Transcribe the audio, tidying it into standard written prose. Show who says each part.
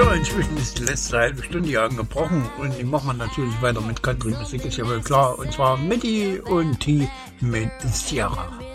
Speaker 1: So, inzwischen ist die letzte halbe Stunde hier angebrochen und die machen wir natürlich weiter mit Country-Musik, ist ja wohl klar. Und zwar Mitty und T mit Sierra.